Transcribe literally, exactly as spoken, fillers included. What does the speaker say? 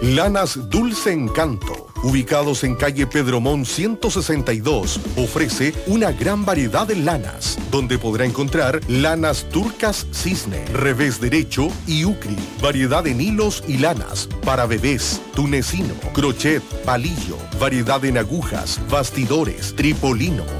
Lanas Dulce Encanto, ubicados en calle Pedro Montt ciento sesenta y dos, ofrece una gran variedad de lanas, donde podrá encontrar lanas turcas cisne, revés derecho y ucri, variedad en hilos y lanas, para bebés, tunecino, crochet, palillo, variedad en agujas, bastidores, tripolino,